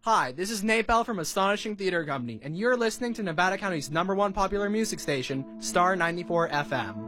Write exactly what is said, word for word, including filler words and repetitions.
Hi, this is Nate Bell from Astonishing Theater Company, and you're listening to Nevada County's number one popular music station, Star ninety-four F M.